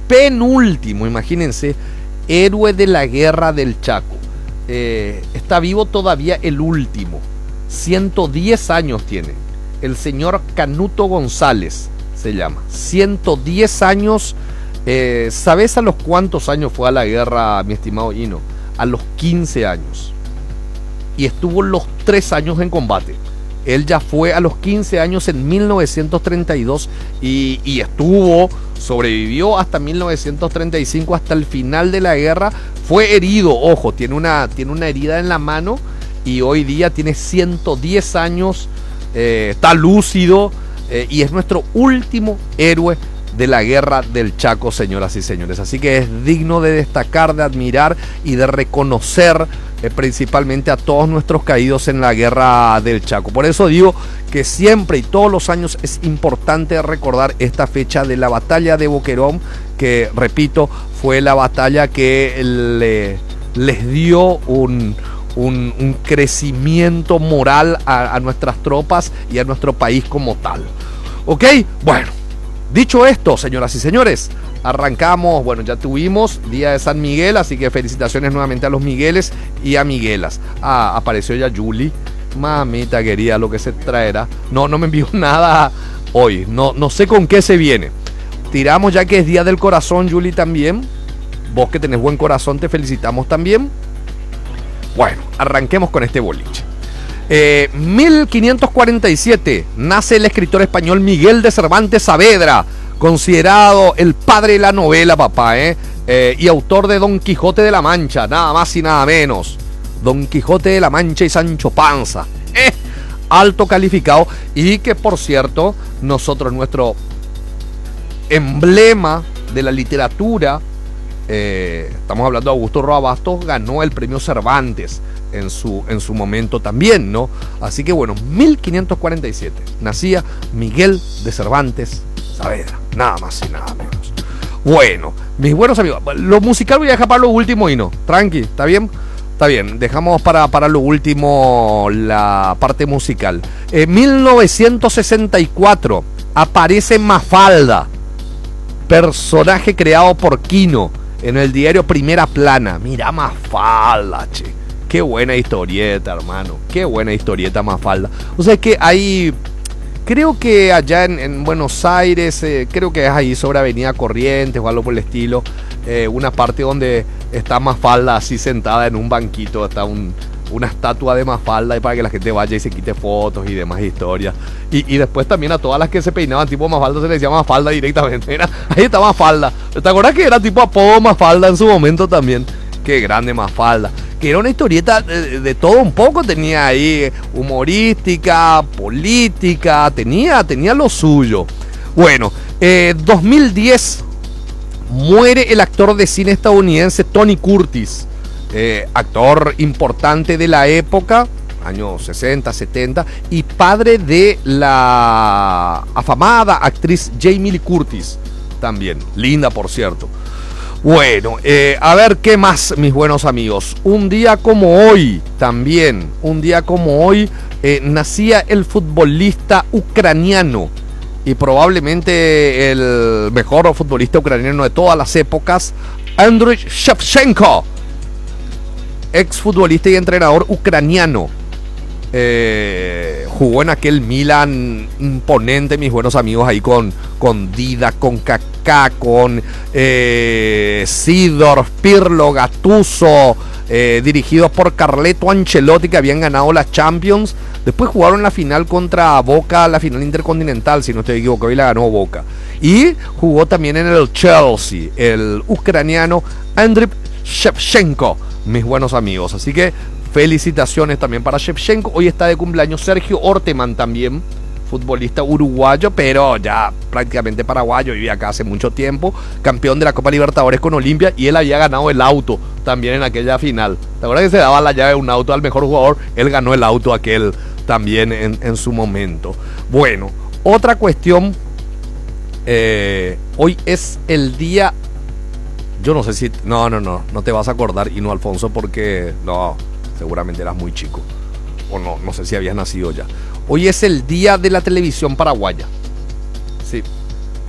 penúltimo, imagínense, héroe de la guerra del Chaco. Está vivo todavía el último. 110 años tiene. El señor Canuto González se llama. 110 años. ¿Sabes a los cuántos años fue a la guerra, mi estimado Hino? A los 15 años. Y estuvo los 3 años en combate. Él ya fue a los 15 años en 1932 y sobrevivió hasta 1935, hasta el final de la guerra. Fue herido, ojo, tiene una herida en la mano y hoy día tiene 110 años, está lúcido y es nuestro último héroe de la guerra del Chaco, señoras y señores. Así que es digno de destacar, de admirar y de reconocer principalmente a todos nuestros caídos en la guerra del Chaco. Por eso digo que siempre y todos los años es importante recordar esta fecha de la batalla de Boquerón, que repito, fue la batalla que les dio un crecimiento moral a nuestras tropas y a nuestro país como tal. ¿Ok? Bueno, dicho esto, señoras y señores, arrancamos. Bueno, ya tuvimos Día de San Miguel, así que felicitaciones nuevamente a los Migueles y a Miguelas. Apareció ya Julie. Mamita querida, lo que se traerá. No me envió nada hoy. No sé con qué se viene. Tiramos ya que es Día del Corazón, Julie, también. Vos que tenés buen corazón, te felicitamos también. Bueno, arranquemos con este boliche. 1547 nace el escritor español Miguel de Cervantes Saavedra, considerado el padre de la novela, papá, y autor de Don Quijote de la Mancha, nada más y nada menos. Don Quijote de la Mancha y Sancho Panza, alto calificado, y que por cierto, nosotros, nuestro emblema de la literatura, estamos hablando de Augusto Roa Bastos, ganó el premio Cervantes en su momento también, ¿no? Así que bueno, 1547 nacía Miguel de Cervantes Saavedra, nada más y nada menos. Bueno, mis buenos amigos, lo musical voy a dejar para lo último y no, tranqui, ¿está bien? Está bien, dejamos para lo último la parte musical. 1964 aparece Mafalda, personaje creado por Quino en el diario Primera Plana. Mira Mafalda, che. Qué buena historieta, hermano. Qué buena historieta Mafalda. O sea, es que hay... Creo que allá en Buenos Aires, creo que es ahí sobre Avenida Corrientes o algo por el estilo, una parte donde está Mafalda así sentada en un banquito, está una estatua de Mafalda y para que la gente vaya y se quite fotos y demás historias. Y después también a todas las que se peinaban tipo Mafalda se les decía Mafalda directamente. Ahí está Mafalda. ¿Te acuerdas que era tipo apodo Mafalda en su momento también? Qué grande Mafalda. Que era una historieta de todo un poco, tenía ahí humorística, política, tenía lo suyo. Bueno, 2010 muere el actor de cine estadounidense Tony Curtis, actor importante de la época, años 60, 70, y padre de la afamada actriz Jamie Lee Curtis, también, linda por cierto. Bueno, a ver qué más, mis buenos amigos. Un día como hoy, también, nacía el futbolista ucraniano y probablemente el mejor futbolista ucraniano de todas las épocas, Andriy Shevchenko, exfutbolista y entrenador ucraniano. Jugó en aquel Milan imponente, mis buenos amigos, ahí con Dida, con Kaká, con Sidor, Pirlo, Gattuso, dirigidos por Carleto Ancelotti, que habían ganado la Champions. Después jugaron la final contra Boca, la final intercontinental, si no estoy equivocado, y la ganó Boca. Y jugó también en el Chelsea, el ucraniano Andriy Shevchenko, mis buenos amigos. Así que felicitaciones también para Shevchenko. Hoy está de cumpleaños Sergio Orteman también, futbolista uruguayo, pero ya prácticamente paraguayo, vivía acá hace mucho tiempo, campeón de la Copa Libertadores con Olimpia, y él había ganado el auto también en aquella final. ¿Te acuerdas que se daba la llave de un auto al mejor jugador? Él ganó el auto aquel también en su momento. Bueno, otra cuestión, hoy es el día, yo no sé si, no te vas a acordar, y no, Alfonso, porque no, seguramente eras muy chico, o no sé si habías nacido ya. Hoy es el día de la televisión paraguaya.